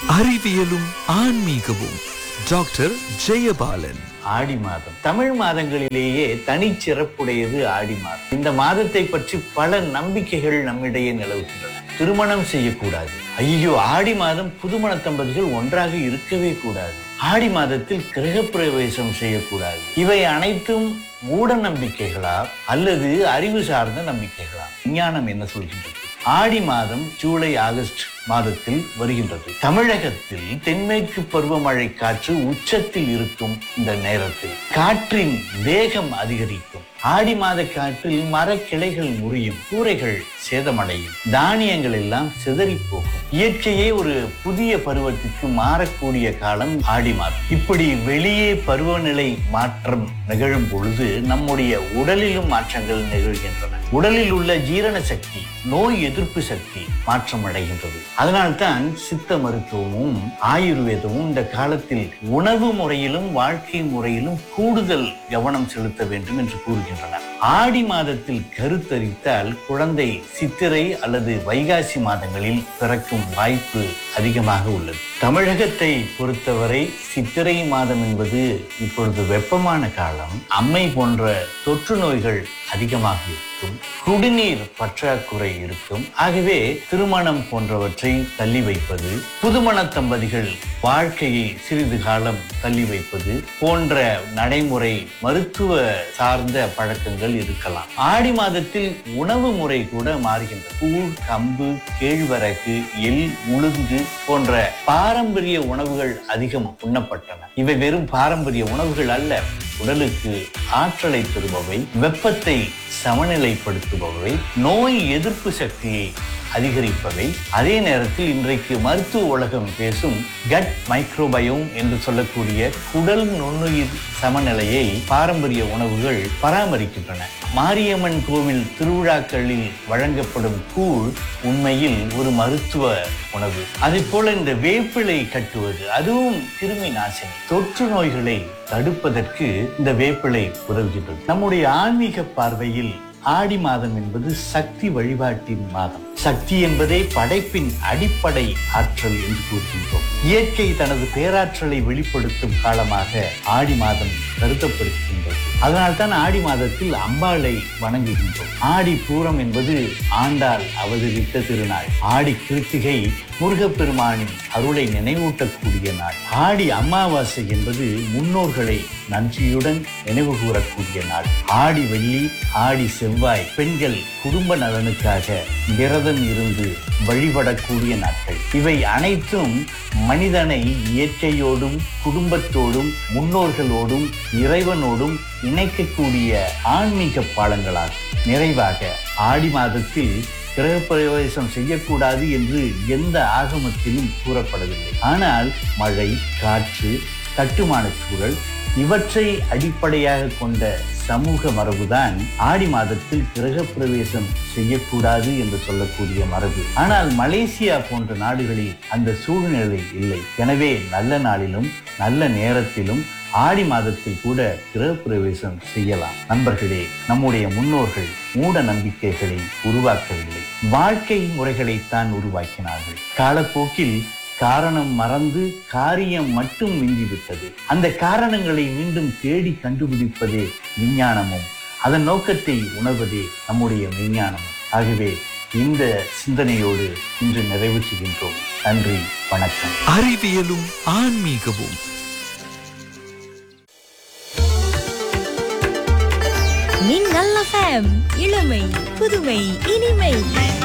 அறிவியலும் ஆன்மீகமும் டாக்டர் ஜெயபாலன். ஆடி மாதம் தமிழ் மாதங்களிலேயே தனிச்சிறப்புடையது ஆடி மாதம். இந்த மாதத்தை பற்றி பல நம்பிக்கைகள் நம்மிடையே நிலவுகின்றன. திருமணம் செய்யக்கூடாது, ஐயோ ஆடி மாதம் புதுமண தம்பதிகள் ஒன்றாக இருக்கவே கூடாது, ஆடி மாதத்தில் கிரகப்பிரவேசம் செய்யக்கூடாது. இவை அனைத்தும் மூட நம்பிக்கைகளா அல்லது அறிவு சார்ந்த நம்பிக்கைகளா? விஞ்ஞானம் என்ன சொல்கின்றது? ஆடி மாதம் ஜூலை ஆகஸ்ட் மாதத்தில் வருகின்றது. தமிழகத்தில் தென்மேற்கு பருவமழை காற்று உச்சத்தில் இருக்கும் இந்த நேரத்தில் காற்றின் வேகம் அதிகரிக்கும். ஆடி மாத காற்றில் மரக்கிளைகள் முறியும், கூரைகள் சேதமடையும், தானியங்கள் எல்லாம் சிதறி போகும். இயற்கையே ஒரு புதிய பருவத்திற்கு மாறக்கூடிய காலம் ஆடி மாதம். இப்படி வெளியே பருவநிலை மாற்றம் நிகழும் பொழுது நம்முடைய உடலிலும் மாற்றங்கள் நிகழ்கின்றன. உடலில் உள்ள ஜீரண சக்தி, நோய் எதிர்ப்பு சக்தி மாற்றம் அடைகின்றது. அதனால்தான் சித்த மருத்துவமும் ஆயுர்வேதமும் இந்த காலத்தில் உணவு முறையிலும் வாழ்க்கை முறையிலும் கூடுதல் கவனம் செலுத்த வேண்டும் என்று கூறுகின்றன. ஆடி மாதத்தில் கருத்தரித்தால் குழந்தை சித்திரை அல்லது வைகாசி மாதங்களில் பிறக்கும் வாய்ப்பு அதிகமாக உள்ளது. தமிழகத்தை பொறுத்தவரை சித்திரை மாதம் என்பது இப்பொழுது வெப்பமான காலம். அம்மை போன்ற தொற்று நோய்கள் அதிகமாக இருக்கும், குடிநீர் பற்றாக்குறை இருக்கும். ஆகவே திருமணம் போன்றவற்றை தள்ளி வைப்பது, புதுமண தம்பதிகள் வாழ்க்கையை சிறிது காலம் தள்ளி வைப்பது போன்ற நடைமுறை மருத்துவ சார்ந்த பழக்கங்கள் இருக்கலாம். ஆடி மாதத்தில் உணவு முறை கூட மாறுகின்றது. கூழ், கம்பு, கேழ்வரகு, எள், உளுந்து போன்ற பாரம்பரிய உணவுகள் அதிகம் உண்ணப்பட்டன. இவை வெறும் பாரம்பரிய உணவுகள் அல்ல, உடலுக்கு ஆற்றலை தருபவை, வெப்பத்தை சமநிலைப்படுத்துபவை, நோய் எதிர்ப்பு சக்தியை அதிகரிப்பவை. அதே நேரத்தில் இன்றைக்கு மருத்துவ உலகம் பேசும் கட் மைக்ரோபயோம் என்று சொல்லக்கூடிய குடல் நுண்ணுயிர் சமநிலையை பாரம்பரிய உணவுகள் பராமரிக்கின்றன. மாரியம்மன் கோவில் திருவிழாக்களில் வழங்கப்படும் கூழ் உண்மையில் ஒரு மருத்துவ உணவு. அதே போல இந்த வேப்பிலை கட்டுவது, அதுவும் கிருமி நாசினி. தொற்று நோய்களை தடுப்பதற்கு இந்த வேப்பிலை உதவுகின்றது. நம்முடைய ஆன்மீக பார்வையில் ஆடி மாதம் என்பது சக்தி வழிபாட்டின் மாதம். சக்தி என்பதே படைப்பின் அடிப்படை ஆற்றல் என்று கூறுகின்றோம். இயற்கை தனது பேராற்றலை வெளிப்படுத்தும் காலமாக ஆடி மாதம் கருதப்படுகின்றது. அதனால்தான் ஆடி மாதத்தில் அம்பாளை வணங்குகின்றோம். ஆடி பூரம் என்பது ஆண்டாள் அவதரித்த திருநாள். ஆடி கிருத்திகை முருகப்பெருமானின் அருளை நினைவூட்டக்கூடிய நாள். ஆடி அமாவாசை என்பது முன்னோர்களை நன்றியுடன் நினைவு கூறக்கூடிய நாள். ஆடி வெள்ளி, ஆடி செவ்வாய் பெண்கள் குடும்ப நலனுக்காக விரதம் இருந்து வழிபடக்கூடிய நாட்கள். இவை அனைத்தும் மனிதனை இயற்கையோடும் குடும்பத்தோடும் முன்னோர்களோடும் இறைவனோடும் இணைக்கக்கூடிய ஆன்மீக பாலங்களாகும். நிறைவாக ஆடி மாதத்தில் கிரகப்பிரவேசம் செய்யக்கூடாது என்று எந்த ஆகமத்திலும் கூறப்படவில்லை. ஆனால் மழை, காற்று, கட்டுமான சூழல் இவற்றை அடிப்படையாக கொண்ட சமூக மரபுதான் ஆடி மாதத்தில் கிரகப்பிரவேசம் செய்யக்கூடாது என்று சொல்லக்கூடிய மரபு. ஆனால் மலேசியா போன்ற நாடுகளில் அந்த சூழ்நிலை இல்லை. எனவே நல்ல நாளிலும் நல்ல நேரத்திலும் ஆடி மாதத்தில் கூட கிரகப்பிரவேசம் செய்யலாம். நண்பர்களே, நம்முடைய முன்னோர்கள் மூட நம்பிக்கைகளை உருவாக்கவில்லை, வாழ்க்கை முறைகளைத்தான் உருவாக்கினார்கள். காலப்போக்கில் காரணம் மறந்து காரியம் மட்டும் மிஞ்சிவிட்டது. அந்த காரணங்களை மீண்டும் தேடி கண்டுபிடிப்பதே விஞ்ஞானமும், அதன் நோக்கத்தை உணர்வதே நம்முடைய விஞ்ஞானமும். ஆகவே இந்த சிந்தனையோடு இன்று நிறைவு செய்கின்றோம். நன்றி, வணக்கம். அறிவியலும் ஆன்மீகமும். நீங்கள் FM, இளமை, புதுமை, இனிமை.